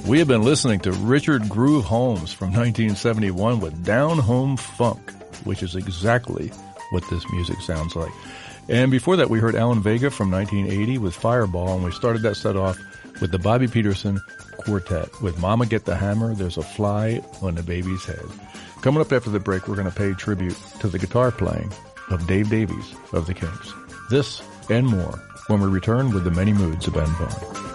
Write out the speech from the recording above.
We have been listening to Richard Groove Holmes from 1971 with Down Home Funk, which is exactly what this music sounds like. And before that, we heard Alan Vega from 1980 with Fireball, and we started that set off with the Bobby Peterson Quartet with Mama Get the Hammer, There's a Fly on the Baby's Head. Coming up after the break, we're going to pay tribute to the guitar playing of Dave Davies of the Kinks. This and more when we return with the many moods of Ben Vaughn.